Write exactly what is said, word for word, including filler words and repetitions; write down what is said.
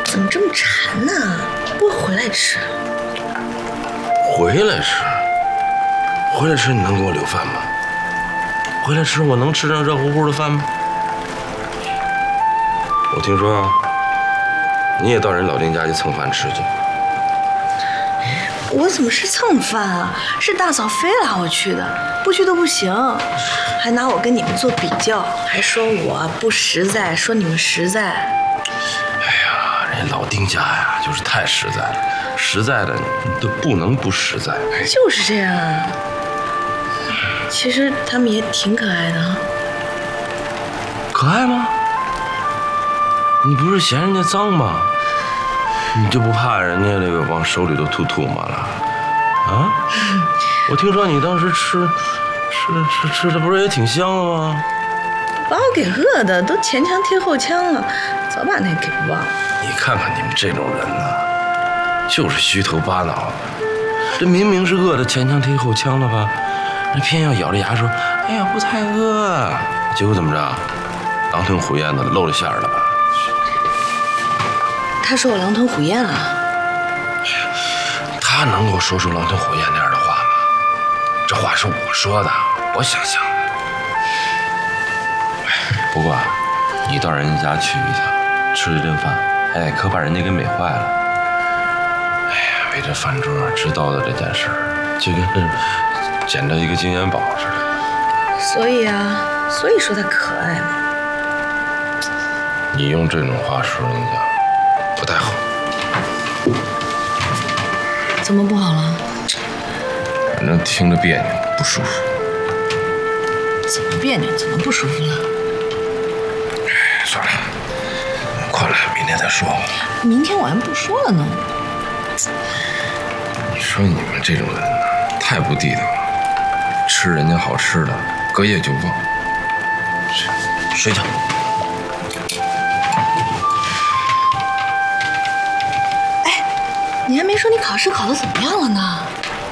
怎么这么馋呢？不会回来吃？ 回来吃？回来吃你能给我留饭吗？回来吃我能吃上热乎乎的饭吗？我听说啊，你也到人老丁家去蹭饭吃去。 我怎么是蹭饭啊？是大嫂非拉我去的，不去都不行，还拿我跟你们做比较，还说我不实在，说你们实在。 哎呀，人家老丁家呀，就是太实在了，实在的都不能不实在。 就是这样啊。其实他们也挺可爱的哈。 可爱吗？你不是嫌人家脏吗？你就不怕人家那个往手里头吐唾沫了？啊？我听说你当时吃吃吃吃的不是也挺香的吗？ 把我给饿的都前腔贴后腔了，早把那给忘了。 你看看你们这种人呐、啊，就是虚头巴脑的。这明明是饿的前腔贴后腔了吧，人偏要咬着牙说：“哎呀，不太饿。”结果怎么着？狼吞虎咽的露了馅儿了吧？ 他说我狼吞虎咽了。 他能够说出狼吞虎咽那样的话吗？这话是我说的，我想象的。不过啊，你到人家家去一趟，吃这顿饭，哎，可把人家给美坏了。哎呀，为这饭桌直叨叨这件事儿，就跟捡着一个金元宝似的。 所以啊，所以说他可爱嘛。 你用这种话说人家，不太好。 怎么不好了？ 反正听着别扭，不舒服。 怎么别扭？怎么不舒服了？ 哎，算了，快了，明天再说吧。 明天我还不说了呢。 你说你们这种人呢，太不地道了，吃人家好吃的，隔夜就忘。睡睡觉。 你还没说你考试考得怎么样了呢？